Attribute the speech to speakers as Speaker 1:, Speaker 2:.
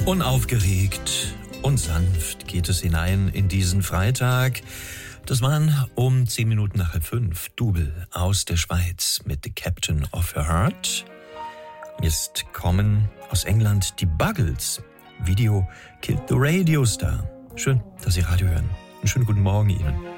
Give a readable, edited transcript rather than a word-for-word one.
Speaker 1: Unaufgeregt und sanft geht es hinein in diesen Freitag. Das waren um 10 Minuten nach 5 Double aus der Schweiz mit The Captain of Her Heart. Jetzt kommen aus England die Buggles. Video Killed the Radio Star. Schön, dass Sie Radio hören. Einen schönen guten Morgen Ihnen.